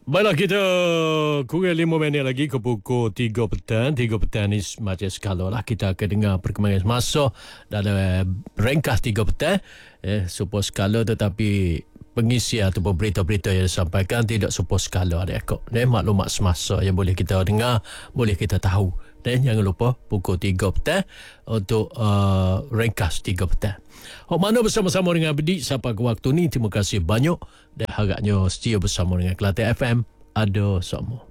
Baiklah, kita kurang 5 minit lagi ke pukul 3 petang. 3 petang ni macam sekala lah. Kita akan dengar perkembangan semasa dalam ringkas 3 petang. Supaya skala tetapi pengisi ataupun berita-berita yang disampaikan tidak supaya skala ada kok. Maklumat semasa yang boleh kita dengar, boleh kita tahu. Dan jangan lupa pukul 3 petang untuk ringkas 3 petang. Mana bersama-sama dengan Abdi sampai ke waktu ni. Terima kasih banyak dan harapnya setia bersama dengan Kelantan FM. Ada semua.